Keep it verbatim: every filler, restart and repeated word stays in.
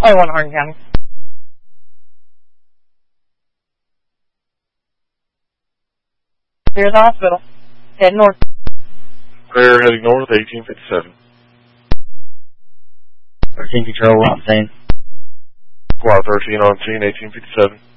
Oh, one Hardin County. Here's the hospital. Head north. Prayer heading north, eighteen fifty-seven. thirteen Control, on scene. Squad thirteen on scene, eighteen fifty-seven.